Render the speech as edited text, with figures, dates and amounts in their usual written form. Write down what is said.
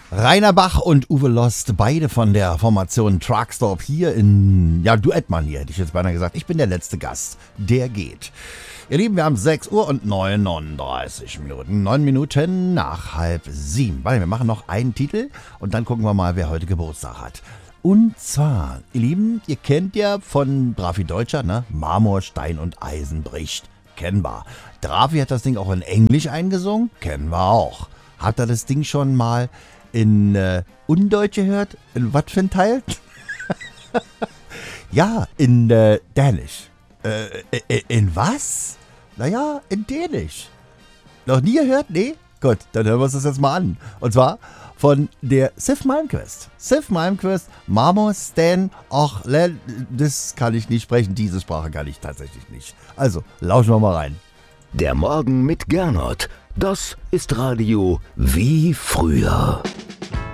Rainer Bach und Uwe Lost, beide von der Formation Truckstop hier in, Duettmann hier, hätte ich jetzt beinahe gesagt. Ich bin der letzte Gast, der geht. Ihr Lieben, wir haben 6 Uhr und 39 Minuten. 9 Minuten nach 6:30. Weil wir machen noch einen Titel und dann gucken wir mal, wer heute Geburtstag hat. Und zwar, ihr Lieben, ihr kennt ja von Drafi Deutscher, ne? Marmor, Stein und Eisen bricht. Kennbar. Drafi hat das Ding auch in Englisch eingesungen. Kennen wir auch. Habt ihr das Ding schon mal in Undeutsch gehört? In was für ein Teil? Ja, in Dänisch. In was? Naja, in Dänisch. Noch nie gehört? Nee? Gut, dann hören wir uns das jetzt mal an. Und zwar von der Sif Malmquist. Sif Malmquist, Marmor, Stan, das kann ich nicht sprechen. Diese Sprache kann ich tatsächlich nicht. Also, lauschen wir mal rein. Der Morgen mit Gernot. Das ist Radio wie früher.